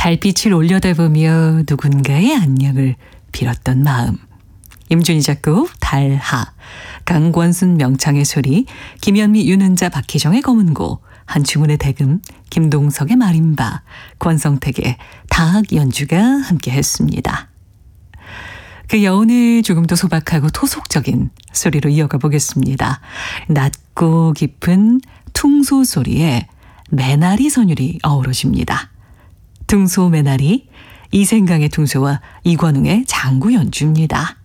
달빛을 올려다보며 누군가의 안녕을 빌었던 마음. 임준희 작곡 달하, 강권순 명창의 소리, 김현미 윤은자 박희정의 검은고, 한충훈의 대금, 김동석의 마림바, 권성택의 다학 연주가 함께했습니다. 그 여운을 조금 더 소박하고 토속적인 소리로 이어가 보겠습니다. 낮고 깊은 퉁소 소리에 매나리 선율이 어우러집니다. 퉁소 매나리, 이생강의 퉁소와 이관웅의 장구 연주입니다.